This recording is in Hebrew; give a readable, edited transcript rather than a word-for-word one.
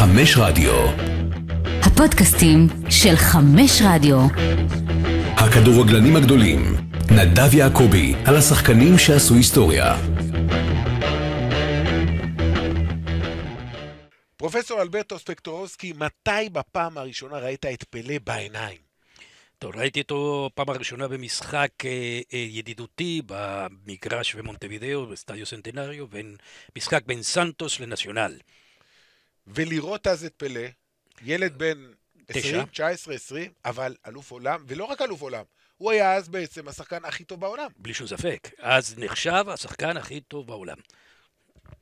חמש רדיו. הפודקאסטים של חמש רדיו. הכדורגלנים הגדולים, נדב יעקבי, על השחקנים שעשו היסטוריה. פרופסור אלברטו ספקטורובסקי, מתי בפעם הראשונה ראית את פלה בעיניים? טוב, ראיתי אותו פעם הראשונה במשחק ידידותי במגרש במונטווידאו, בסטדיו סנטנריו, משחק בין סנטוס לנציונל. ולראות אז את פלה, ילד בן 20, 19, 20, אבל אלוף עולם, ולא רק אלוף עולם, הוא היה אז בעצם השחקן הכי טוב בעולם. בלי שום ספק. אז נחשב השחקן הכי טוב בעולם.